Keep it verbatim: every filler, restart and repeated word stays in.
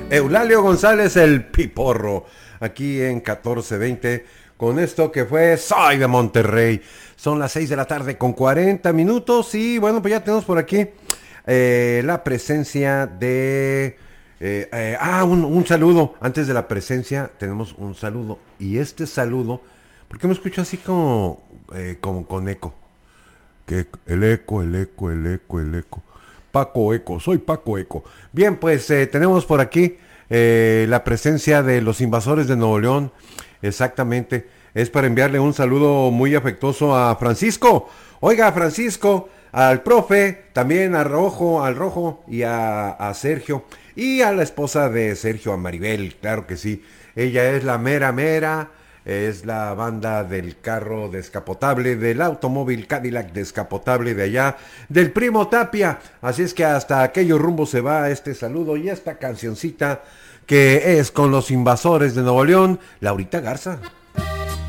Eulalio González, el Piporro, aquí en catorce veinte, con esto que fue Soy de Monterrey. Son las seis de la tarde con cuarenta minutos y bueno, pues ya tenemos por aquí eh, la presencia de... Eh, eh, ah, un, un saludo. Antes de la presencia tenemos un saludo. Y este saludo, ¿por qué me escucho así como, eh, como con eco? Que el eco, el eco, el eco, el eco. Paco Eco, soy Paco Eco. Bien, pues eh, tenemos por aquí eh, la presencia de los invasores de Nuevo León. Exactamente. Es para enviarle un saludo muy afectuoso a Francisco. Oiga, Francisco, al profe, también a Rojo, al Rojo y a, a Sergio. Y a la esposa de Sergio, a Maribel, claro que sí. Ella es la mera mera. Es la banda del carro descapotable, del automóvil Cadillac descapotable de allá, del primo Tapia. Así es que hasta aquellos rumbos se va este saludo y esta cancioncita que es con los invasores de Nuevo León, Laurita Garza.